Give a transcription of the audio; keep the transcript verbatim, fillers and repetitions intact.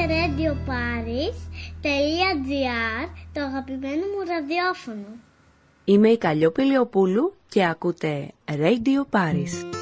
radio paris τελεία gr, το αγαπημένο μου ραδιόφωνο. Είμαι η Καλλιόπη Λεοπούλου και ακούτε Radio Paris.